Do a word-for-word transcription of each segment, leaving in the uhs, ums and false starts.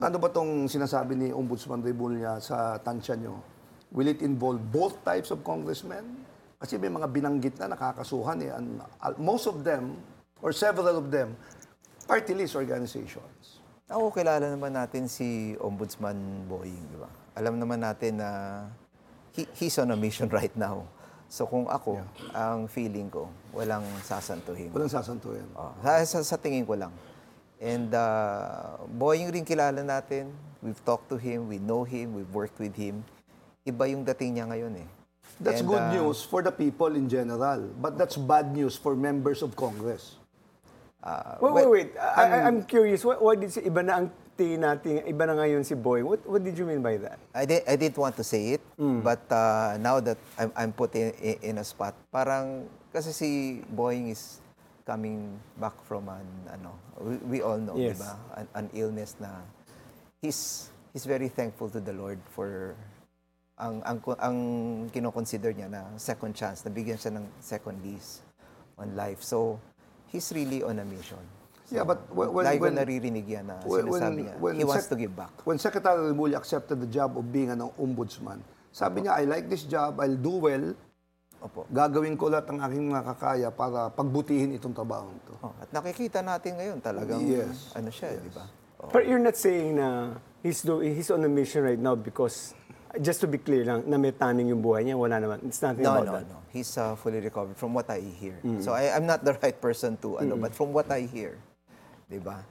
Ano ba tong sinasabi ni Ombudsman Rebulla sa tansya nyo? Will it involve both types of congressmen? Kasi may mga binanggit na nakakasuhan eh. And uh, most of them, or several of them, party list organizations. Ako, kilala naman natin si Ombudsman Boying, di ba? Alam naman natin na he, he's on a mission right now. So kung ako, yeah. ang feeling ko, walang sasantuhin. Walang sasantuhin. Oh, sa, sa, sa tingin ko lang. And uh, Boying rin kilala natin. We've talked to him, we know him, we've worked with him. Iba yung dating niya ngayon eh. That's And, good uh, news for the people in general. But that's bad news for members of Congress. Uh, Wait, well, wait, wait. I, I- I'm curious. What, what did si, iba na ang tingin natin, iba na ngayon si Boying. What, what did you mean by that? I, di, I didn't want to say it, but uh, now that I'm, I'm put in, in, in a spot, parang, kasi si Boying is coming back from an, ano, we, we all know, Yes. di ba? An, an illness na, he's, he's very thankful to the Lord for, ang, ang, ang kinoconsider niya na second chance, nabigyan siya ng second lease on life. So, he's really on a mission. So, Yeah, but when- when- lagi ko when- naririnig yan na when- sinasabi niya, when he wants sec- to give back. When Secretary Remulla accepted the job of being an ombudsman, sabi niya, I like this job, I'll do well, Opo. gagawin ko lahat ng aking makakaya para pagbutihin itong trabaho to. Oh, at nakikita natin ngayon talagang Yes. ano siya, di ba? Oh. But you're not saying na he's, do, he's on a mission right now because, just to be clear lang, na may taning yung buhay niya, wala naman. It's nothing No, about no, that. no. He's uh, fully recovered from what I hear. So I, I'm not the right person to ano, but from what I hear, di ba?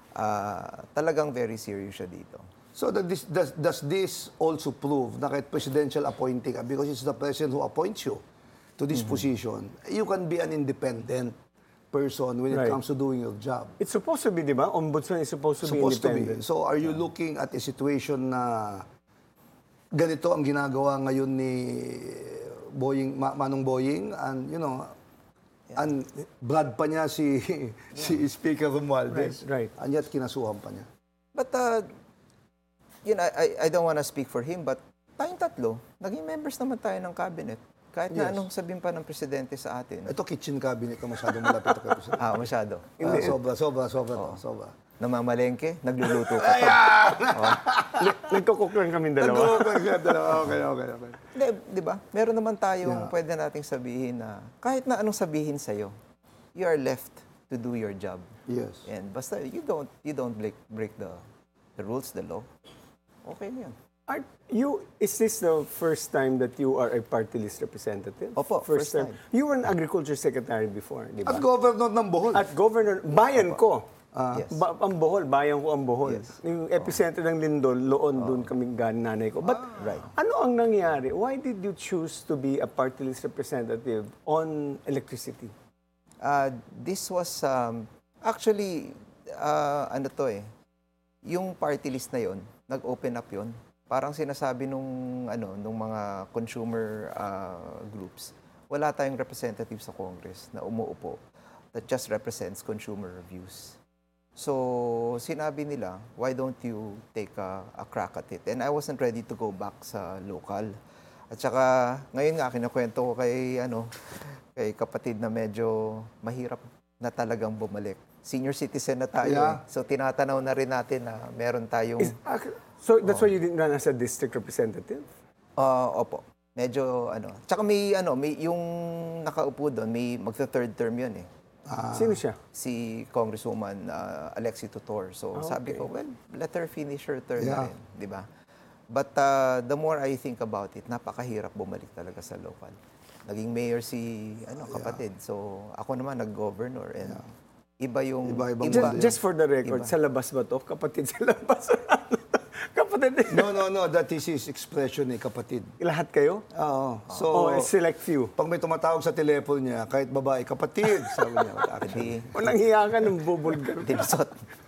Uh, talagang very serious siya dito. So that this, does, does this also prove na kahit presidential appointee ka, because it's the president who appoints you to this position, you can be an independent person when it Right. comes to doing your job. It's supposed to be, di ba? Ombudsman is supposed to Supposed be to independent. be. So are you looking at a situation na ganito ang ginagawa ngayon ni Boying, Ma- Manong Boying, and you know, and blood pa niya si si Speaker Romualdez. Right, right. And yet kinasuhan pa niya. But, uh, yun, I, I, I don't wanna speak for him, but tayong tatlo, naging members naman tayo ng cabinet. Kahit na Yes. anong sabihin pa ng presidente sa atin. Ito kitchen cabinet ka masyadong malapit kay President. Ah, masyado. Ah, sobra, sobra, sobra to, sobra. Namamalengke, nagluluto ka pa. Nag- Nagkukuk lang kami dalawa. Okay, okay, okay, okay. Hindi, di ba? Meron naman tayong pwede nating sabihin na kahit na anong sabihin sa'yo, you are left to do your job. Yes. And basta you don't you don't break break the the rules, the law. Okay na yan. Are you, is this the first time that you are a party list representative? Opo, first time. You were an agriculture secretary before, di At ba? governor ng Bohol. At governor, bayan ko. Yes. Ba- ang Bohol, bayan ko ang Bohol. Yes. Yung epicenter ng Lindol, Loon, doon kaming galing nanay ko. But Right. ano ang nangyari? Why did you choose to be a party list representative on electricity? Uh, this was um, actually uh, ano to eh. Yung party list na yon, nag-open up yon. Parang sinasabi nung ano nung mga consumer uh, groups, wala tayong representative sa Congress na umuupo that just represents consumer views. So, sinabi nila, why don't you take a, a crack at it? And I wasn't ready to go back sa local. At saka, ngayon nga, kinakwento ko kay, ano, kay kapatid na medyo mahirap na talagang bumalik. Senior citizen na tayo. Yeah. Eh. So, tinatanaw na rin natin na meron tayong... Is, ah, so that's why you didn't run as a district representative? Uh, opo. Medyo, ano. Tsaka may, ano, may, yung nakaupo doon, may magta-third term yun eh. Sino siya? Si Congresswoman uh, Alexi Tutor. So sabi ko, well, let her finish her term Yeah. na rin, di ba? But uh, the more I think about it, napakahirap bumalik talaga sa local. Naging mayor si ano kapatid. So ako naman nag-governor and iba yung Iba-ibang iba. mundo Just, just for the record, sa labas ba to? Kapatid sa labas. Kapatid. No, no, no. That is his expression eh, kapatid. Lahat kayo? Oo. So, Oh, a select few. pag may tumatawag sa telepono niya, kahit babae, kapatid, sabi niya. Di, Walang hiya ka ng bubulgar. dinisot.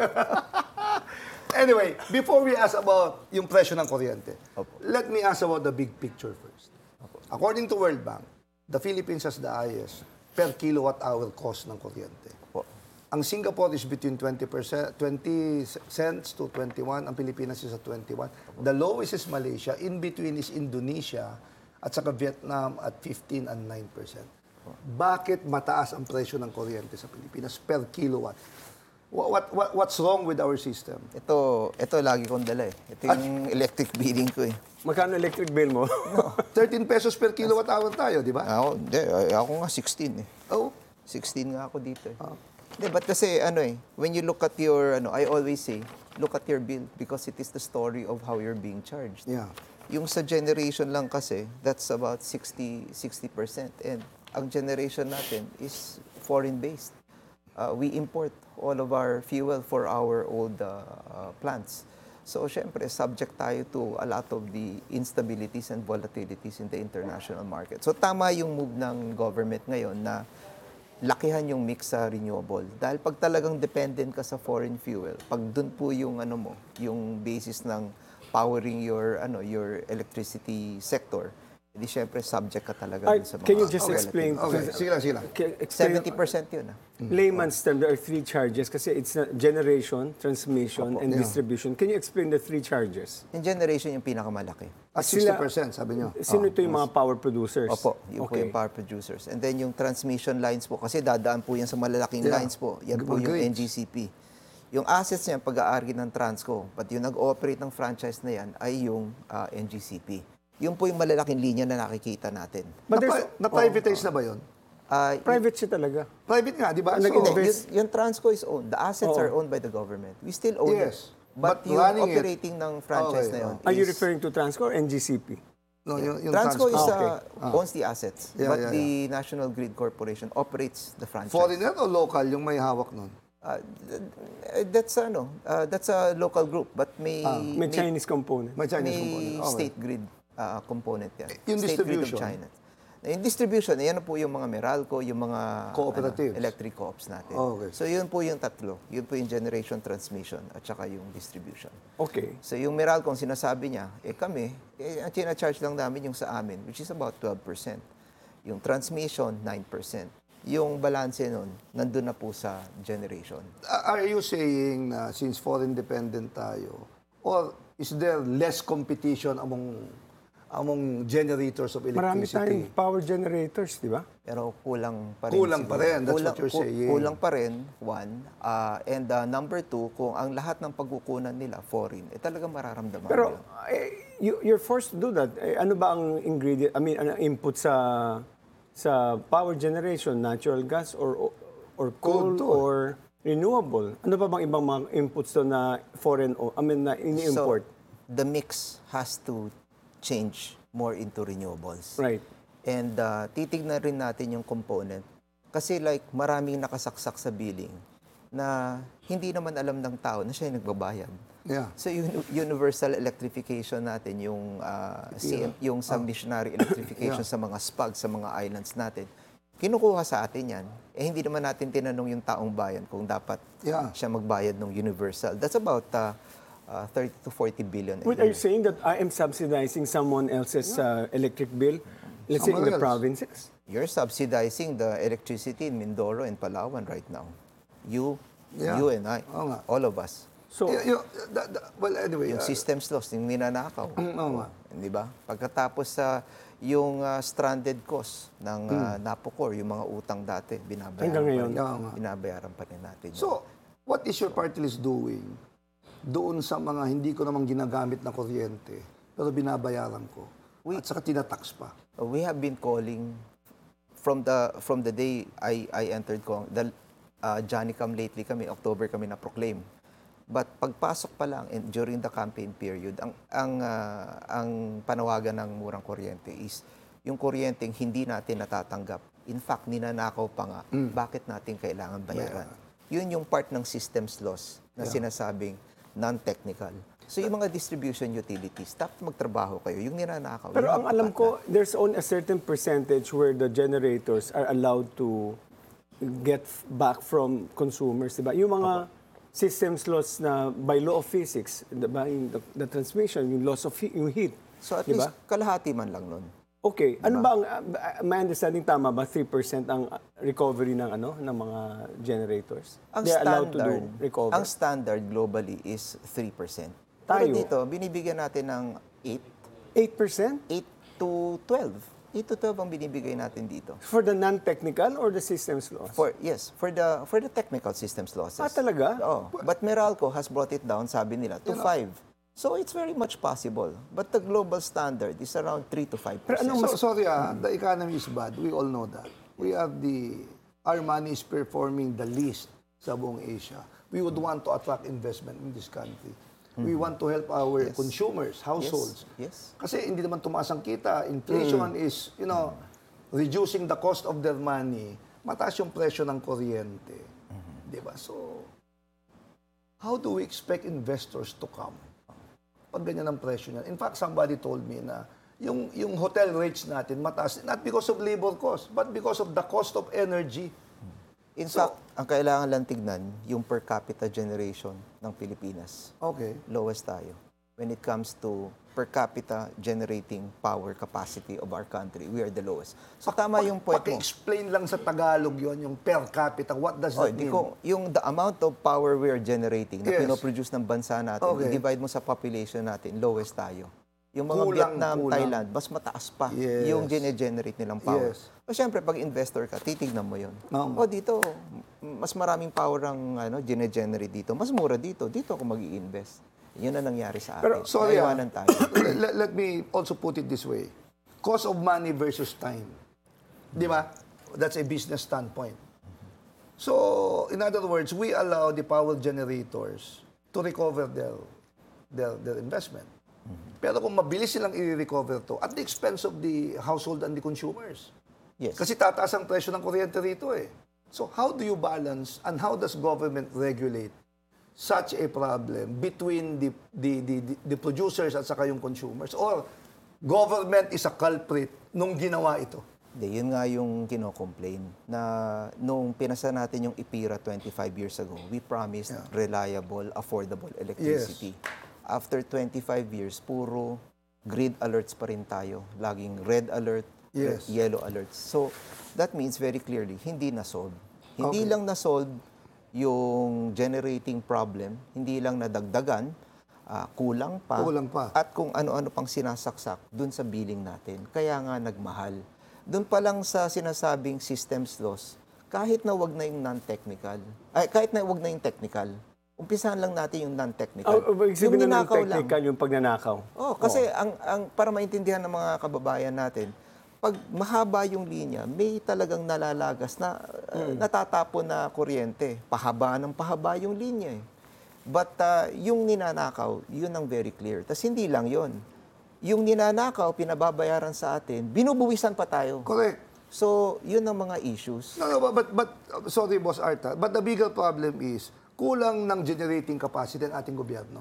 Anyway, before we ask about yung presyo ng kuryente, Opo. let me ask about the big picture first. According to World Bank, the Philippines has the highest per kilowatt hour cost ng kuryente. Opo. Ang Singapore is between twenty percent, twenty cents to twenty-one. Ang Pilipinas is at twenty-one. The lowest is Malaysia. In between is Indonesia at saka Vietnam at fifteen and nine percent. Bakit mataas ang presyo ng kuryente sa Pilipinas per kilowatt? What, what, what what's wrong with our system? Ito, ito lagi kong dala eh. Ito yung electric billing ko eh. Magkano electric bill mo? thirteen pesos per kilowatt hour tayo, di ba? Ako, hindi. Ay, Ako nga sixteen eh. Oh, sixteen nga ako dito eh. Hindi, but kasi ano eh, when you look at your, ano, I always say, look at your bill because it is the story of how you're being charged. yeah. Yung sa generation lang kasi, that's about sixty percent. And ang generation natin is foreign-based. Uh, we import all of our fuel for our old uh, uh, plants. So, syempre, subject tayo to a lot of the instabilities and volatilities in the international market. So, tama yung move ng government ngayon na lakihan yung mix sa renewable. Dahil pag talagang dependent ka sa foreign fuel, pag dun po yung ano mo, yung basis ng powering your ano your electricity sector, edi syempre subject ka talaga Ay, dun sa mga can you just volatile- explain? Okay, sige lang, sige lang. K- explain- seventy percent yun ah. Layman's term, there are three charges kasi it's na- generation, transmission, and Yeah. distribution. Can you explain the three charges? Yung generation yung pinakamalaki. At Sila- sixty percent, sabi nyo. Sino ito yung mga power producers? Opo, yung po Okay. yung power producers. And then yung transmission lines po, kasi dadaan po yan sa malalaking Yeah. lines po. Yan po Mga yung grids. N G C P. Yung assets niya, pag-aari ng Transco, but yung nag-ooperate ng franchise na yan ay yung ah, N G C P. Yun po yung malalaking linya na nakikita natin. But there's, Na-privatize na ba yun? Ah, private siya talaga. Private nga, di ba? Nag- So, Hindi, invest- yun, yung Transco is owned. The assets Oo. are owned by the government. We still own Yes. it. But, But yung running it- operating ng franchise Okay, na yun Are you is- referring to Transco or N G C P? no, yung, yung Transco is, Ah, uh, owns the assets. Yeah, but yeah, the National Grid Corporation operates the franchise. Foreigner o local yung may hawak nun? Uh, th- that's ano, uh, that's a local group but may May Chinese component. May Chinese may component. Okay. state grid uh, component yan. Yung State distribution? Grid of China. Yung distribution, yan po yung mga Meralco, yung mga Cooperatives. ano, electric co-ops natin. Okay. So yun po yung tatlo. Yun po yung generation, transmission, at saka yung distribution. Okay. So yung Meralco, ang sinasabi niya, eh kami, eh, ang charge lang namin yung sa amin, which is about twelve percent. Yung transmission, nine percent. Yung balanse nun, nandun na po sa generation. Uh, Are you saying na since foreign dependent tayo, or is there less competition among among generators of Marami tayong electricity? power generators, di ba? Pero kulang pa rin. Kulang siguro. pa rin, that's kulang, what you're ku- saying. Kulang pa rin, one. Ah, and uh, number two, kung ang lahat ng pagkukunan nila foreign, eh talagang mararamdaman Pero nila. eh, you, you're forced to do that. Eh, ano ba ang ingredient, I mean, ano ang input sa sa power generation? Natural gas or or coal Coal to. or renewable? Ano pa bang ibang mga inputs to na foreign, o I mean, na ini-import? So, the mix has to change more into renewables. Right. And uh, titignan rin natin yung component. Kasi like maraming nakasaksak sa billing na hindi naman alam ng tao na siya yung nagbabayad. Yeah. So uni- universal electrification natin, yung uh, C M, yung sa missionary electrification sa mga S P A G, sa mga islands natin, kinukuha sa atin yan. Eh hindi naman natin tinanong yung taong bayan kung dapat Yeah. siya magbayad ng universal. That's about uh, uh, thirty to forty billion a Wait, are year. you saying that I am subsidizing someone else's uh, electric bill? Let's say in Someone the else. provinces? You're subsidizing the electricity in Mindoro and Palawan right now. You, Yeah. you and I, Oo nga. all of us. So, Y- yung- da- da- well, anyway. Yung uh, systems loss, yung ninanakaw. Mm, oo nga. Di ba? Pagkatapos sa yung uh, stranded cost ng uh, Napocor, yung mga utang dati, binabayaran Hanggang ngayon. pa rin, Oo nga. binabayaran pa rin natin. yun. So, what is your party list doing doon sa mga hindi ko naman ginagamit na kuryente, pero binabayaran ko? We- At saka tinatax pa. Uh, we have been calling from the from the day I I entered Cong, the uh, Johnny Come Lately kami, October kami na proclaim. But pagpasok pa lang and during the campaign period, ang ang ah, ang panawagan ng murang kuryente is yung kuryenteng hindi natin natatanggap. In fact, ninanakaw pa nga. Bakit natin kailangan bayaran? Yun yung part ng systems loss na sinasabing non-technical. So yung mga distribution utilities, dapat magtrabaho kayo. Yung ninanakaw. pero yun ang yung alam dapat ko, there's only a certain percentage where the generators are allowed to get f- back from consumers, diba? Yung mga systems loss na by law of physics, diba? Yung the, the transmission, yung loss of heat, yung heat. So at diba? least kalahati man lang nun. Okay, ano ba ang, uh, my understanding tama ba, three percent ang uh, recovery ng ano ng mga generators? Ang They're allowed to standard, do recover? ang standard globally is three percent. Tayo? Pero dito, binibigyan natin ng eight, eight percent? eight to twelve. eight to twelve ang binibigay natin dito. For the non-technical or the systems laws? For yes, for the for the technical systems losses. Ah, talaga? Oo. But Meralco has brought it down, sabi nila, to five. So it's very much possible. But the global standard is around three to five percent. So, sorry ah, the economy is bad. We all know that. We have the, our money is performing the least sa buong Asia. We would want to attract investment in this country. We want to help our consumers, households. Yes. Kasi hindi naman tumaas ang kita. Inflation is, you know, reducing the cost of their money. Mataas yung presyo ng kuryente. Di ba? So, how do we expect investors to come? Pag ganyan ang presyo niya. In fact, somebody told me na yung, yung hotel rates natin mataas, not because of labor cost, but because of the cost of energy. In fact, ang kailangan lang tignan, yung per capita generation ng Pilipinas. Okay. Lowest tayo. When it comes to per capita generating power capacity of our country, we are the lowest. So tama yung point mo. Paki-explain lang sa Tagalog yon yung per capita. What does Oh, that di mean? ko, yung the amount of power we are generating na Yes. pinoproduce ng bansa natin, Okay. i-divide mo sa population natin, lowest tayo. Yung mga Kulang, Vietnam, kulang. Thailand, mas mataas pa Yes. yung gene-generate nilang power. Yes. So, syempre, pag investor ka, titignan mo yun. Tama. O, dito, mas maraming power ang ano, gene-generate dito. Mas mura dito. Dito ako mag invest Yun ang nangyari sa atin. Pero, sorry ah, Naiwanan tayo. let, let me also put it this way. Cost of money versus time. Di ba? That's a business standpoint. So, in other words, we allow the power generators to recover their, their, their investment. Pero kung mabilis silang i-recover to, at the expense of the household and the consumers. Yes. Kasi tataas ang presyo ng kuryente rito eh. So how do you balance and how does government regulate such a problem between the, the, the, the, the producers at saka yung consumers? Or government is a culprit nung ginawa ito? Hindi, yun nga yung kino-complain na nung pinasa natin yung IPIRA twenty-five years ago, we promised reliable, affordable electricity. After twenty-five years, puro grid alerts pa rin tayo. Laging red alert, Yes. yellow alerts. So, that means very clearly, hindi na-solve. Hindi Okay. lang na-solve yung generating problem, hindi lang nadagdagan, ah, kulang pa. Kulang pa. At kung ano-ano pang sinasaksak dun sa billing natin. Kaya nga nagmahal. Doon pa lang sa sinasabing systems loss, kahit na wag na yung non-technical, ay, kahit na wag na yung technical, umpisahan lang natin yung non-technical. Oh, ibig sabihin na ng ninakaw lang. technical, yung pagnanakaw. Oh, kasi ang ang para maintindihan ng mga kababayan natin, pag mahaba yung linya, may talagang nalalagas na uh, natatapon na kuryente. Pahaba ng pahaba yung linya eh. But uh, yung ninanakaw, yun ang very clear. Tas hindi lang yun. Yung ninanakaw, pinababayaran sa atin, binubuwisan pa tayo. Correct. So, yun ang mga issues. No, no, but, but, uh, sorry, Boss Arta, but the bigger problem is, kulang ng generating capacity ng ating gobyerno.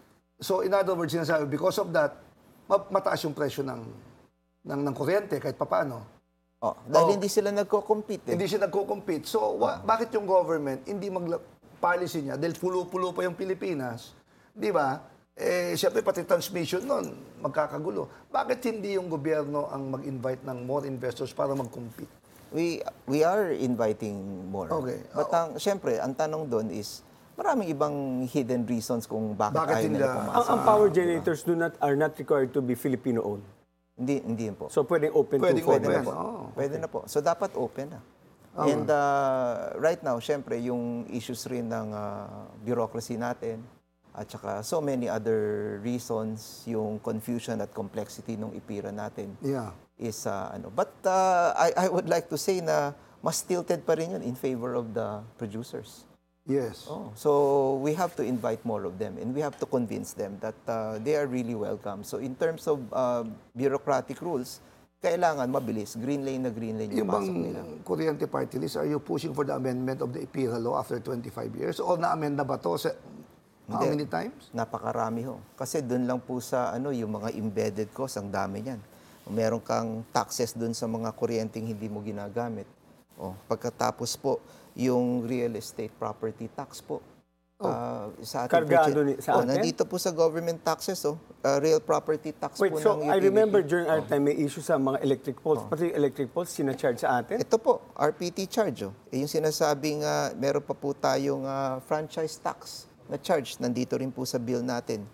So, in other words, sinasabi, because of that, ma- mataas yung presyo ng, ng, ng kuryente kahit papaano. Oh, dahil Oh. hindi sila nagko-compete eh. Hindi siya nagko-compete. So, wa- bakit yung government hindi mag policy niya, dahil pulo-pulo pa yung Pilipinas, di ba? Eh, siyempre, pati transmission nun, magkakagulo. Bakit hindi yung gobyerno ang mag-invite ng more investors para mag-compete? We we are inviting more. Okay. But ang syempre, ang tanong doon is maraming ibang hidden reasons kung bakit, Bakit ayaw hindi- nila Ang, pumasok. ang power generators do not are not required to be Filipino-owned. Hindi hindi yun po. So, pwedeng open Pwedeng to Pwede foreign. na po. Oh, Pwede na po. So dapat open na. And uh, right now, syempre, yung issues rin ng uh, bureaucracy natin at saka so many other reasons, yung confusion at complexity ng IPIRA natin Yeah. is uh, ano. But uh, I, I would like to say na mas tilted pa rin yun in favor of the producers. Yes. Oh, so we have to invite more of them and we have to convince them that uh, they are really welcome. So in terms of uh, bureaucratic rules, kailangan mabilis, green lane na green lane yung Yung bang pasok nila. kuryente party list, are you pushing for the amendment of the IPIRA law after twenty-five years? O na-amend na ba to? Sa, how Hindi. many times? Napakarami ho. Kasi doon lang po sa ano yung mga embedded costs, ang dami niyan. Meron kang taxes doon sa mga kuryenteng hindi mo ginagamit. Oh, pagkatapos po, yung real estate property tax po. Ah, sa ating Kargado po, ni- sa oh, atin? nandito po sa government taxes, oh, ah, real property tax Wait, po so ng I utility. remember during our time may issue sa mga electric poles. Pati yung electric poles, sinacharge sa atin. Ito po, R P T charge. Oh. Eh, yung sinasabing uh, meron pa po tayong ah, franchise tax na charge. Nandito rin po sa bill natin.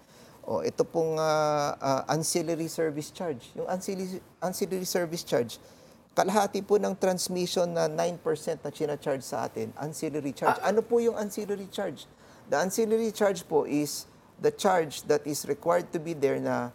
O, ito pong ah, ah, ancillary service charge. Yung ancillary, ancillary service charge, kalahati po ng transmission na nine percent na charge sa atin, ancillary charge. Ano po yung ancillary charge? The ancillary charge po is the charge that is required to be there na